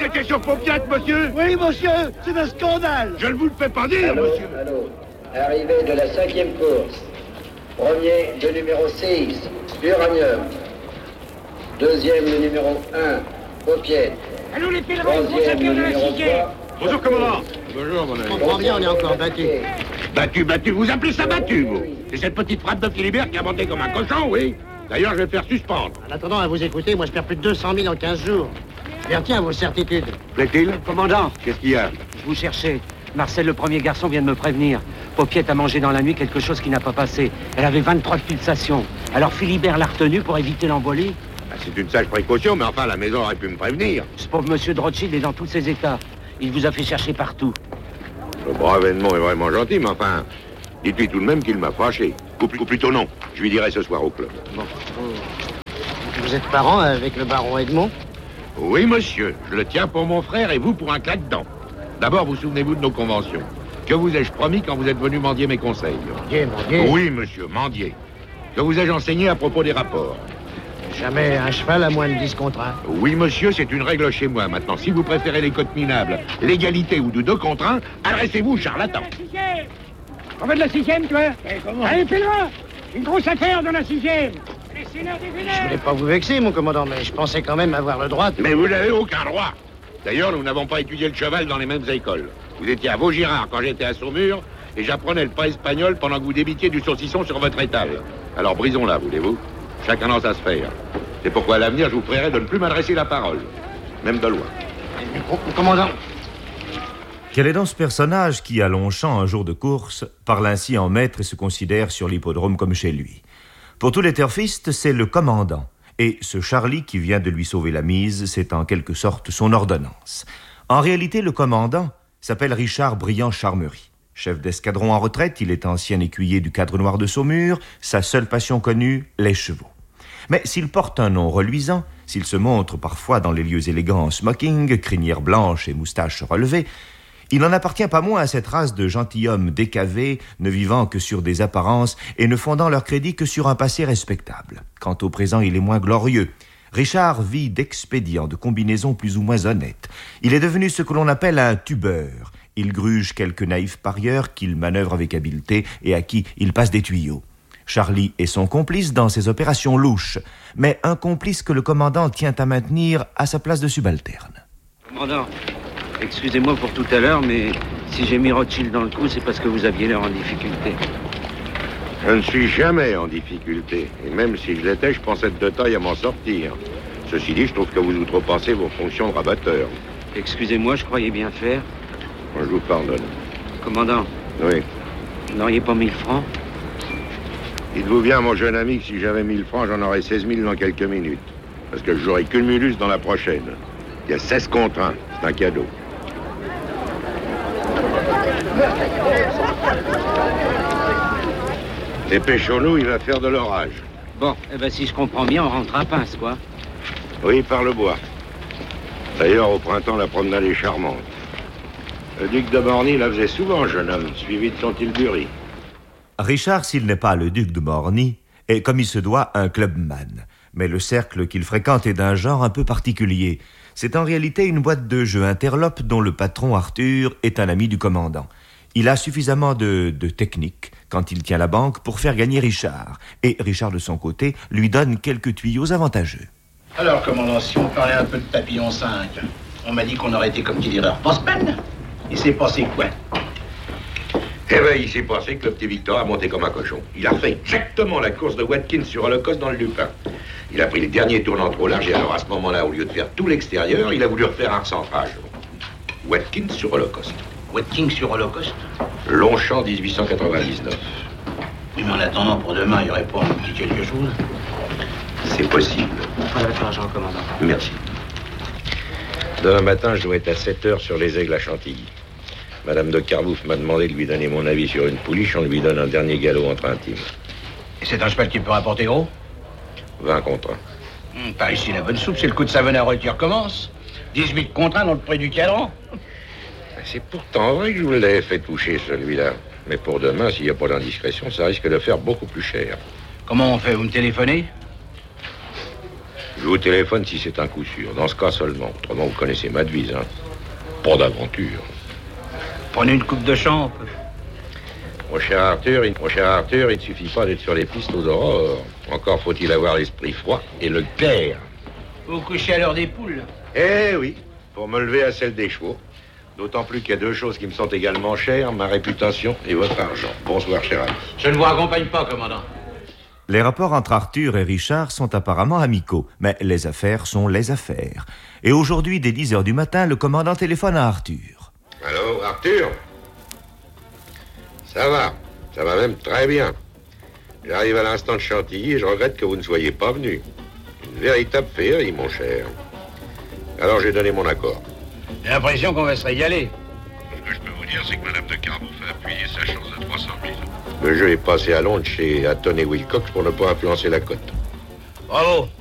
enquêter sur Popiat, monsieur? Oui, monsieur, c'est un scandale. Je ne vous le fais pas dire, monsieur. Allô. Arrivée de la 5e course. Premier, le numéro 6, Uranium. Deuxième, le numéro 1, Popiet. Allô, les pèlerins, Troisième, le numéro 3. Bonjour, commandant. Bonjour, mon ami. On comprend bien, on est encore battu. Battu. Vous appelez ça battu, vous? C'est cette petite frappe de Philibert qui a monté comme un cochon, oui? D'ailleurs, je vais le faire suspendre. En attendant, à vous écouter, moi je perds plus de 200 000 en 15 jours. Je retiens à vos certitudes. Plaît-il? Commandant, Qu'est-ce qu'il y a? je vous cherchais. Marcel, le premier garçon, vient de me prévenir. Popiette a mangé dans la nuit quelque chose qui n'a pas passé. Elle avait 23 pulsations. Alors Philibert l'a retenue pour éviter l'embolie. Ah, c'est une sage précaution, mais enfin, la maison aurait pu me prévenir. Ce pauvre monsieur de Rothschild est dans tous ses états. Il vous a fait chercher partout. Le brave Edmond est vraiment gentil, mais enfin, dites-lui tout de même qu'il m'a fâché. Ou plutôt non, je lui dirai ce soir au club. Bon. Vous êtes parent avec le baron Edmond? Oui, monsieur, je le tiens pour mon frère et vous pour un claque-dents. D'abord, vous souvenez-vous de nos conventions. Que vous ai-je promis quand vous êtes venu mendier mes conseils? Mendier. Oui, monsieur, mendier. Que vous ai-je enseigné à propos des rapports? Jamais un cheval à moins de 10 contre 1. Oui, monsieur, c'est une règle chez moi. Maintenant, si vous préférez les cotes minables, l'égalité ou de 2 contre 1, adressez-vous, charlatan. On fait de la 6e, toi? Comment? Allez, pèlerin! Une grosse affaire dans la 6e! Laissez-leur des Je voulais pas vous vexer, mon commandant, mais je pensais quand même avoir le droit de... Mais vous n'avez aucun droit. D'ailleurs, nous n'avons pas étudié le cheval dans les mêmes écoles. Vous étiez à Vaugirard quand j'étais à Saumur, et j'apprenais le pas espagnol pendant que vous débitiez du saucisson sur votre étal. Alors brisons-la, voulez-vous? Chacun dans sa sphère. C'est pourquoi à l'avenir, je vous prierai de ne plus m'adresser la parole. Même de loin. Commandant. Quel est donc ce personnage qui, à Longchamp, un jour de course, parle ainsi en maître et se considère sur l'hippodrome comme chez lui? Pour tous les turfistes, c'est le commandant. Et ce Charlie qui vient de lui sauver la mise, c'est en quelque sorte son ordonnance. En réalité, le commandant s'appelle Richard Briand-Charmery. Chef d'escadron en retraite, il est ancien écuyer du Cadre Noir de Saumur, sa seule passion connue, les chevaux. Mais s'il porte un nom reluisant, s'il se montre parfois dans les lieux élégants en smoking, crinière blanche et moustache relevée, il n'en appartient pas moins à cette race de gentilshommes décavés, ne vivant que sur des apparences et ne fondant leur crédit que sur un passé respectable. Quant au présent, il est moins glorieux. Richard vit d'expédients, de combinaisons plus ou moins honnêtes. Il est devenu ce que l'on appelle un tubeur. Il gruge quelques naïfs parieurs qu'il manœuvre avec habileté et à qui il passe des tuyaux. Charlie est son complice dans ses opérations louches, mais un complice que le commandant tient à maintenir à sa place de subalterne. Commandant, excusez-moi pour tout à l'heure, mais si j'ai mis Rothschild dans le coup, c'est parce que vous aviez l'air en difficulté. Je ne suis jamais en difficulté. Et même si je l'étais, je pensais de taille à m'en sortir. Ceci dit, je trouve que vous outrepassez vos fonctions de rabatteur. Excusez-moi, je croyais bien faire. Je vous pardonne. Commandant, Oui. vous n'auriez pas 1000 francs? Dites-vous bien, mon jeune ami, que si j'avais 1000 francs, j'en aurais 16 000 dans quelques minutes. Parce que je jouerai Cumulus dans la prochaine. Il y a 16 contre 1. C'est un cadeau. Dépêchons-nous, il va faire de l'orage. Bon, eh ben si je comprends bien, on rentre à Pince, quoi. Oui, par le bois. D'ailleurs, au printemps, la promenade est charmante. Le duc de Morny la faisait souvent, jeune homme, suivi de son tilbury. Richard, s'il n'est pas le duc de Morny, est, comme il se doit, un clubman. Mais le cercle qu'il fréquente est d'un genre un peu particulier. C'est en réalité une boîte de jeux interlope dont le patron Arthur est un ami du commandant. Il a suffisamment de technique, quand il tient la banque, pour faire gagner Richard. Et Richard, de son côté, lui donne quelques tuyaux avantageux. Alors, commandant, si on parlait un peu de Papillon 5, on m'a dit qu'on aurait été, comme qui dirait, post-man. Il s'est passé quoi? Eh ben, il s'est passé que le petit Victor a monté comme un cochon. Il a fait exactement la course de Watkins sur Holocauste dans le Lupin. Il a pris les derniers tournants trop larges et alors à ce moment-là, au lieu de faire tout l'extérieur, il a voulu refaire un recentrage. Watkins sur Holocauste. Watkins sur Holocauste? Longchamp 1899. Oui, mais en attendant, pour demain, il n'y aurait pas un petit quelque chose? C'est possible. Voilà votre argent, commandant. Merci. Demain matin, je dois être à 7h sur les Aigles à Chantilly. Madame de Carbouf m'a demandé de lui donner mon avis sur une pouliche. On lui donne un dernier galop entre intimes. Et c'est un cheval qui peut rapporter gros? 20 contre 1. Par ici, la bonne soupe, c'est le coup de Savonarole qui recommence. 18 contre 1 dans le prix du cadran. C'est pourtant vrai que je vous l'avais fait toucher, celui-là. Mais pour demain, s'il n'y a pas d'indiscrétion, ça risque de faire beaucoup plus cher. Comment on fait? Vous me téléphonez? Je vous téléphone si c'est un coup sûr. Dans ce cas seulement. Autrement, vous connaissez ma devise, hein. Pas d'aventure. Prenez une coupe de champ. Mon cher Arthur, il ne suffit pas d'être sur les pistes aux aurores. Encore faut-il avoir l'esprit froid et le cœur. Vous couchez à l'heure des poules. Eh oui, pour me lever à celle des chevaux. D'autant plus qu'il y a deux choses qui me sont également chères, ma réputation et votre argent. Bonsoir, cher ami. Je ne vous accompagne pas, commandant. Les rapports entre Arthur et Richard sont apparemment amicaux, mais les affaires sont les affaires. Et aujourd'hui, dès 10h du matin, le commandant téléphone à Arthur. Allô, Arthur? Ça va même très bien. J'arrive à l'instant de Chantilly et je regrette que vous ne soyez pas venu. Une véritable féerie, mon cher. Alors j'ai donné mon accord. J'ai l'impression qu'on va se régaler. Ce que je peux vous dire, c'est que Madame de Carbon fait appuyer sa chance de 300 000. Le jeu est passé à Londres chez Hatton et Wilcox pour ne pas influencer la cote. Bravo.